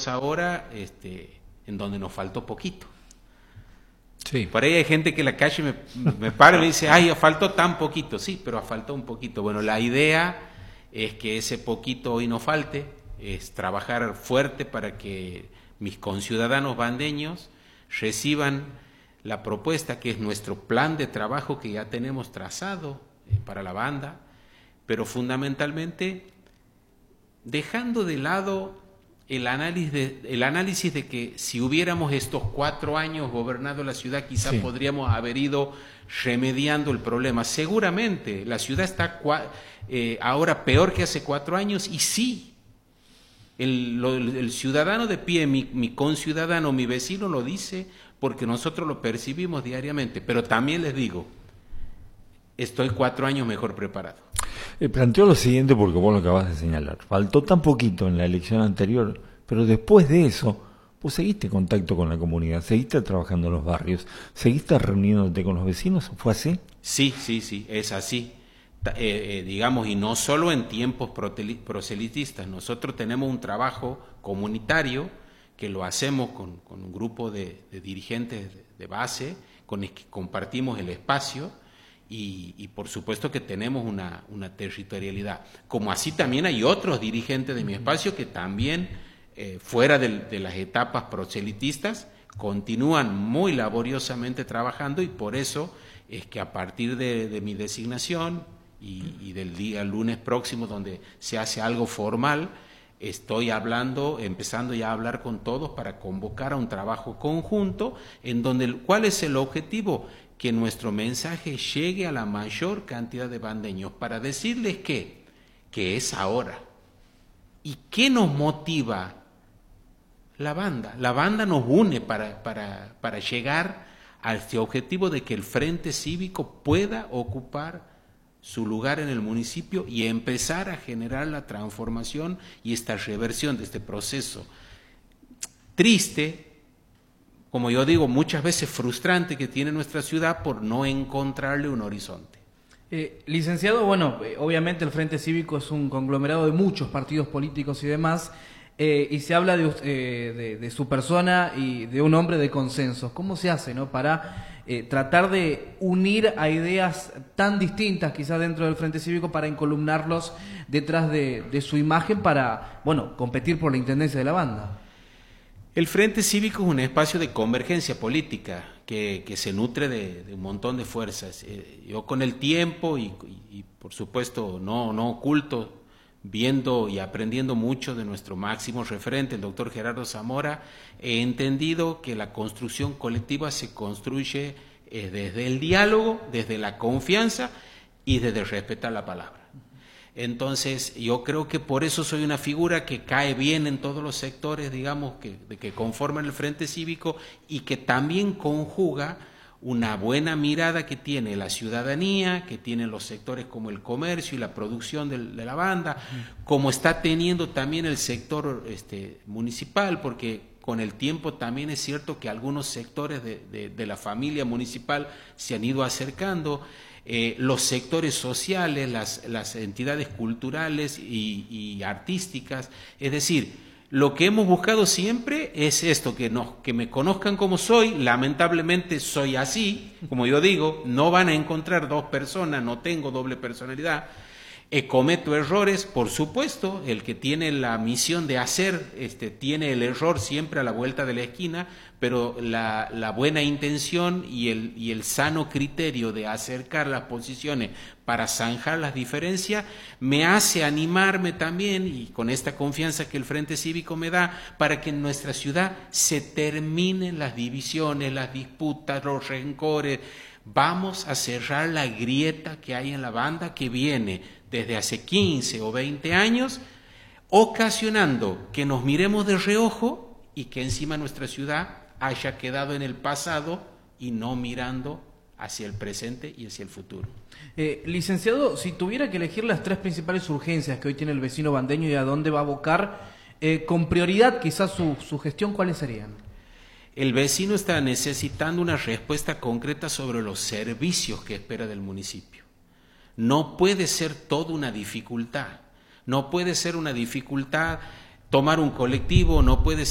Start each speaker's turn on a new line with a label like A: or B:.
A: tenemos ahora, en donde nos faltó poquito.
B: Sí.
A: Por ahí hay gente que en la calle me para y me dice, ay, faltó tan poquito. Sí, pero faltó un poquito. Bueno, la idea es que ese poquito hoy no falte, es trabajar fuerte para que mis conciudadanos bandeños reciban la propuesta que es nuestro plan de trabajo que ya tenemos trazado para la banda, pero fundamentalmente dejando de lado el análisis de que si hubiéramos estos 4 años gobernado la ciudad, quizás podríamos haber ido remediando el problema. Seguramente la ciudad está ahora peor que hace 4 años, y sí, el ciudadano de pie, mi conciudadano, mi vecino lo dice, porque nosotros lo percibimos diariamente. Pero también les digo, estoy 4 años mejor preparado.
B: Planteo lo siguiente porque vos lo acabas de señalar. Faltó tan poquito en la elección anterior, pero después de eso, vos seguiste en contacto con la comunidad, seguiste trabajando en los barrios, seguiste reuniéndote con los vecinos, ¿fue así?
A: Sí, es así. Digamos, y no solo en tiempos proselitistas. Nosotros tenemos un trabajo comunitario que lo hacemos con un grupo de dirigentes de base, con los que compartimos el espacio. Y por supuesto que tenemos una territorialidad. Como así también hay otros dirigentes de mi espacio que también, fuera de las etapas proselitistas, continúan muy laboriosamente trabajando, y por eso es que a partir de mi designación y del día lunes próximo, donde se hace algo formal, estoy empezando ya a hablar con todos para convocar a un trabajo conjunto en donde, ¿cuál es el objetivo? Que nuestro mensaje llegue a la mayor cantidad de bandeños para decirles que es ahora. ¿Y qué nos motiva? La banda. La banda nos une para llegar a este objetivo de que el Frente Cívico pueda ocupar su lugar en el municipio y empezar a generar la transformación y esta reversión de este proceso triste, como yo digo, muchas veces frustrante, que tiene nuestra ciudad por no encontrarle un horizonte.
C: Licenciado, bueno, obviamente el Frente Cívico es un conglomerado de muchos partidos políticos y demás, y se habla de su persona y de un hombre de consensos. ¿Cómo se hace, no, para tratar de unir a ideas tan distintas quizás dentro del Frente Cívico para encolumnarlos detrás de su imagen para, bueno, competir por la intendencia de la banda?
A: El Frente Cívico es un espacio de convergencia política que se nutre de un montón de fuerzas. Yo con el tiempo y por supuesto no oculto, viendo y aprendiendo mucho de nuestro máximo referente, el doctor Gerardo Zamora, he entendido que la construcción colectiva se construye desde el diálogo, desde la confianza y desde respetar la palabra. Entonces, yo creo que por eso soy una figura que cae bien en todos los sectores, digamos, que conforman el Frente Cívico, y que también conjuga una buena mirada que tiene la ciudadanía, que tienen los sectores como el comercio y la producción de la banda, como está teniendo también el sector municipal, porque con el tiempo también es cierto que algunos sectores de la familia municipal se han ido acercando. Los sectores sociales, las entidades culturales y artísticas, es decir, lo que hemos buscado siempre es esto, que me conozcan como soy. Lamentablemente soy así, como yo digo, no van a encontrar 2 personas, no tengo doble personalidad. Cometo errores, por supuesto, el que tiene la misión de hacer, tiene el error siempre a la vuelta de la esquina, pero la buena intención y el sano criterio de acercar las posiciones para zanjar las diferencias me hace animarme también, y con esta confianza que el Frente Cívico me da, para que en nuestra ciudad se terminen las divisiones, las disputas, los rencores. Vamos a cerrar la grieta que hay en la banda, que viene desde hace 15 o 20 años, ocasionando que nos miremos de reojo y que encima nuestra ciudad haya quedado en el pasado y no mirando hacia el presente y hacia el futuro.
C: Licenciado, si tuviera que elegir las 3 principales urgencias que hoy tiene el vecino bandeño y a dónde va a abocar, con prioridad quizás su gestión, ¿cuáles serían?
A: El vecino está necesitando una respuesta concreta sobre los servicios que espera del municipio. No puede ser toda una dificultad. No puede ser una dificultad tomar un colectivo, no puede